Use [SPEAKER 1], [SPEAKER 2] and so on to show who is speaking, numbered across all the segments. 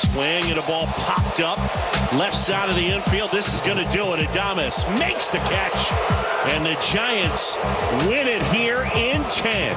[SPEAKER 1] swing and a ball popped up left side of the infield. This is going to do it. Adames makes the catch, and the Giants win it here in 10.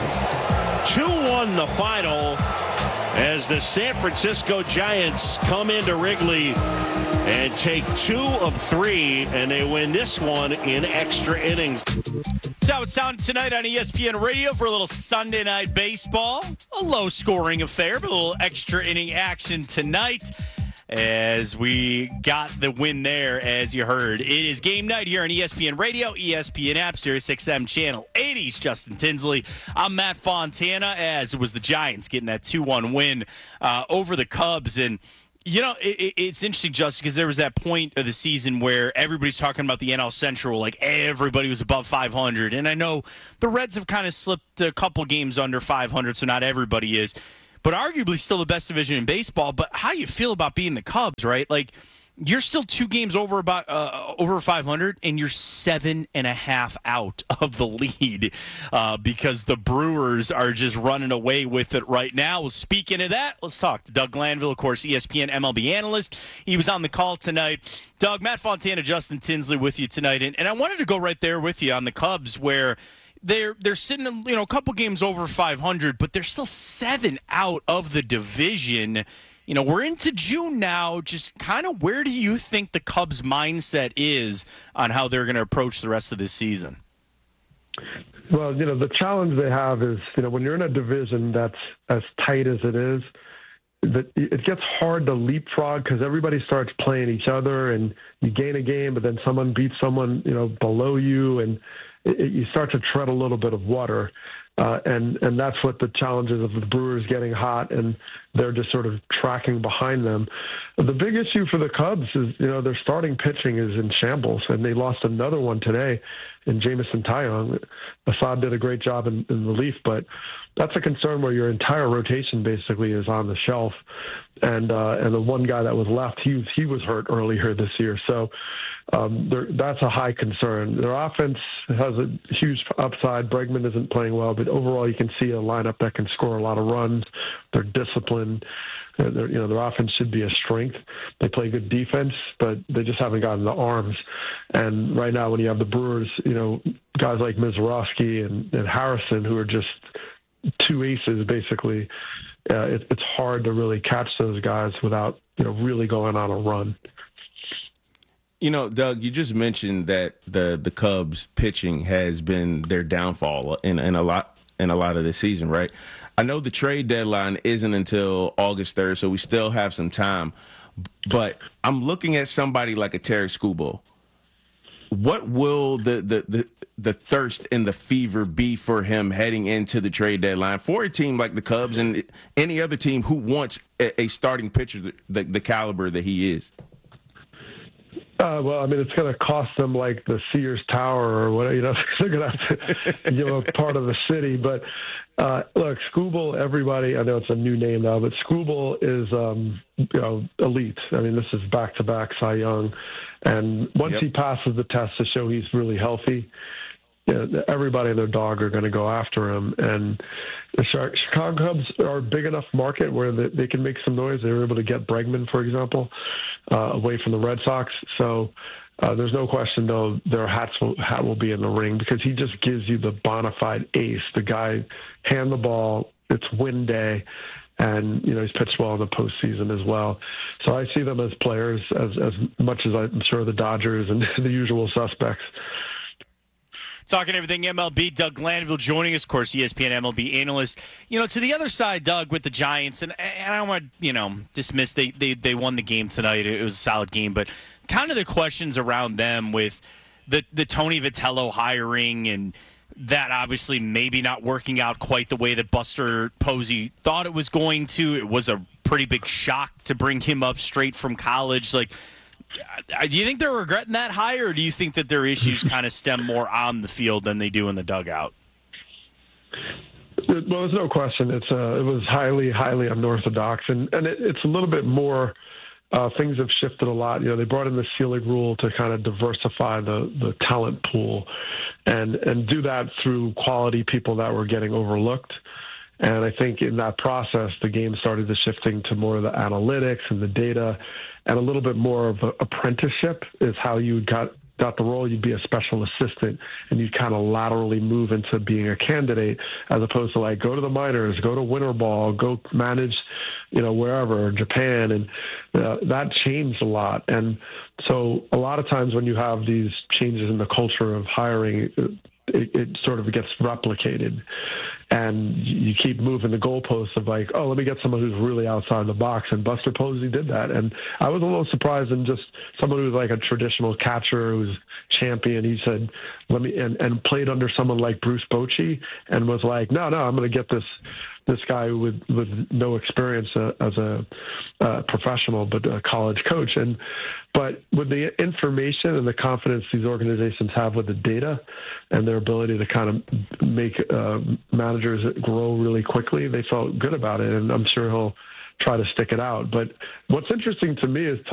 [SPEAKER 1] 2-1 the final as the San Francisco Giants come into Wrigley and take 2 of 3, and they win this one in extra innings.
[SPEAKER 2] That's how it sounded tonight on ESPN Radio for a little Sunday Night Baseball. A low-scoring affair, but a little extra inning action tonight as we got the win there, as you heard. It is game night here on ESPN Radio, ESPN app, Sirius XM Channel 80's Justin Tinsley. I'm Matt Fontana, as it was the Giants getting that 2-1 win over the Cubs. And you know, it's interesting, Justin, because there was that point of the season where everybody's talking about the NL Central, like everybody was above 500. And I know the Reds have kind of slipped a couple games under 500, so not everybody is. But arguably still the best division in baseball. But how you feel about being the Cubs, right? Like, you're still 2 games over 500, and you're 7.5 out of the lead because the Brewers are just running away with it right now. Well, speaking of that, let's talk to Doug Glanville, of course, ESPN MLB analyst. He was on the call tonight. Doug, Matt Fontana, Justin Tinsley with you tonight, and I wanted to go right there with you on the Cubs, where they're sitting, a couple games over 500, but they're still 7 out of the division. You know, we're into June now. Just kind of where do you think the Cubs' mindset is on how they're going to approach the rest of this season?
[SPEAKER 3] Well, the challenge they have is, when you're in a division that's as tight as it is, that it gets hard to leapfrog because everybody starts playing each other, and you gain a game, but then someone beats someone, below you, and you start to tread a little bit of water. And that's what the challenges of the Brewers getting hot, and they're just sort of tracking behind them. The big issue for the Cubs is, their starting pitching is in shambles, and they lost another one today in Jameson Taillon. Assad did a great job in relief, but that's a concern where your entire rotation basically is on the shelf. And the one guy that was left, he was hurt earlier this year. So that's a high concern. Their offense has a huge upside. Bregman isn't playing well, but overall you can see a lineup that can score a lot of runs. They're disciplined. Their offense should be a strength. They play good defense, but they just haven't gotten the arms. And right now when you have the Brewers, guys like Mizorowski and Harrison, who are just 2 aces basically, it's hard to really catch those guys without really going on a run.
[SPEAKER 4] Doug, you just mentioned that the Cubs pitching has been their downfall in a lot of this season, right? I know the trade deadline isn't until August 3rd, so we still have some time. But I'm looking at somebody like a Terry Skubal. What will the thirst and the fever be for him heading into the trade deadline for a team like the Cubs and any other team who wants a starting pitcher the caliber that he is?
[SPEAKER 3] Well, I mean, it's going to cost them like the Sears Tower or whatever. They're going to have to give up part of the city. But look, Skubal, everybody, I know it's a new name now, but Skubal is, elite. I mean, this is back-to-back Cy Young. And once he passes the test to show he's really healthy, everybody and their dog are going to go after him. And the Chicago Cubs are a big enough market where they can make some noise. They were able to get Bregman, for example, away from the Red Sox. So there's no question, though, their hat will be in the ring because he just gives you the bona fide ace. The guy hand the ball. It's win day. And, he's pitched well in the postseason as well. So I see them as players as much as I'm sure the Dodgers and the usual suspects.
[SPEAKER 2] Talking everything MLB, Doug Glanville joining us, of course, ESPN MLB analyst. To the other side, Doug, with the Giants, and I don't want to, dismiss they won the game tonight. It was a solid game, but kind of the questions around them with the Tony Vitello hiring and that obviously maybe not working out quite the way that Buster Posey thought it was going to. It was a pretty big shock to bring him up straight from college. Like, do you think they're regretting that hire, or do you think that their issues kind of stem more on the field than they do in the dugout?
[SPEAKER 3] Well, there's no question. It was highly, highly unorthodox, and it's a little bit more. Things have shifted a lot. They brought in the ceiling rule to kind of diversify the talent pool, and do that through quality people that were getting overlooked. And I think in that process, the game started to shifting to more of the analytics and the data, and a little bit more of an apprenticeship is how you got the role. You'd be a special assistant, and you'd kind of laterally move into being a candidate, as opposed to like go to the minors, go to winter ball, go manage, wherever, Japan, and that changed a lot. And so a lot of times when you have these changes in the culture of hiring, it sort of gets replicated, and you keep moving the goalposts of like, oh, let me get someone who's really outside the box. And Buster Posey did that. And I was a little surprised in just someone who's like a traditional catcher who's champion. He said, let me, and played under someone like Bruce Bochy, and was like, no, I'm going to get this guy with no experience as a professional, but a college coach. But with the information and the confidence these organizations have with the data and their ability to kind of make managers grow really quickly, they felt good about it. And I'm sure he'll try to stick it out. But what's interesting to me is